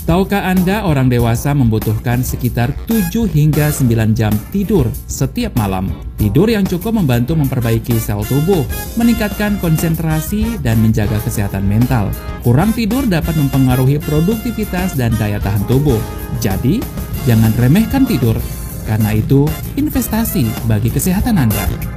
Tahukah Anda orang dewasa membutuhkan sekitar 7 hingga 9 jam tidur setiap malam? Tidur yang cukup membantu memperbaiki sel tubuh, meningkatkan konsentrasi, dan menjaga kesehatan mental. Kurang tidur dapat mempengaruhi produktivitas dan daya tahan tubuh. Jadi, jangan remehkan tidur, karena itu investasi bagi kesehatan Anda.